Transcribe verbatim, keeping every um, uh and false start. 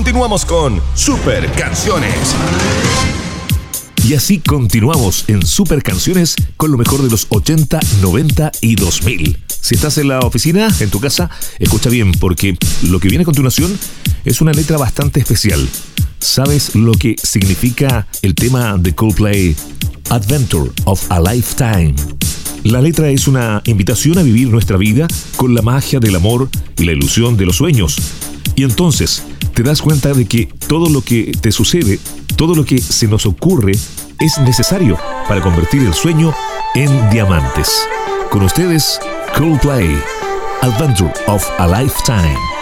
Continuamos con Super Canciones. Y así continuamos en Super Canciones con lo mejor de los ochenta, noventa y dos mil. Si estás en la oficina, en tu casa, escucha bien, porque lo que viene a continuación es una letra bastante especial. ¿Sabes lo que significa el tema de Coldplay, Adventure of a Lifetime? La letra es una invitación a vivir nuestra vida con la magia del amor y la ilusión de los sueños. Y entonces te das cuenta de que todo lo que te sucede, todo lo que se nos ocurre, es necesario para convertir el sueño en diamantes. Con ustedes, Coldplay, Adventure of a Lifetime.